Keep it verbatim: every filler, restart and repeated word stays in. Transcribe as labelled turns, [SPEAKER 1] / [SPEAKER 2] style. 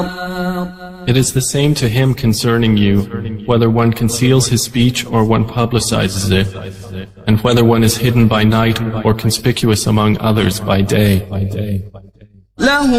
[SPEAKER 1] It is the same to him concerning you, whether one conceals his speech or one publicizes it, and whether one is hidden by night or conspicuous among others by day.